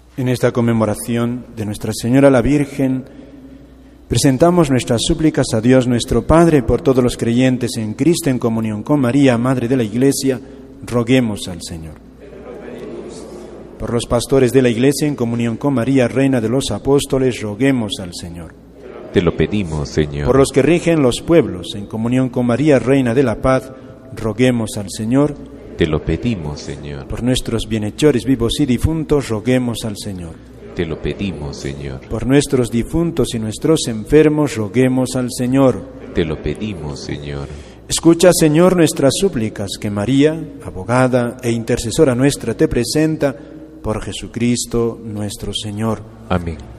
En esta conmemoración de Nuestra Señora la Virgen, presentamos nuestras súplicas a Dios nuestro Padre por todos los creyentes en Cristo en comunión con María, Madre de la Iglesia. Roguemos al Señor. Por los pastores de la Iglesia en comunión con María, Reina de los Apóstoles, roguemos al Señor. Te lo pedimos, Señor. Por los que rigen los pueblos en comunión con María, Reina de la Paz, roguemos al Señor. Te lo pedimos, Señor. Por nuestros bienhechores vivos y difuntos, roguemos al Señor. Te lo pedimos, Señor. Por nuestros difuntos y nuestros enfermos, roguemos al Señor. Te lo pedimos, Señor. Escucha, Señor, nuestras súplicas, que María, abogada e intercesora nuestra, te presenta por Jesucristo nuestro Señor. Amén.